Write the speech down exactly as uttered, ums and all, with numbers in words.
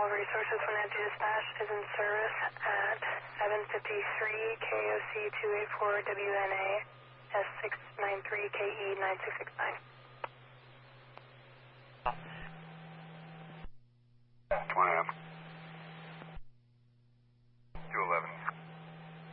Resources Wenatchee Dispatch is in service at seven fifty-three K O C two eighty-four W N A S six ninety-three K E nine six six nine. twenty.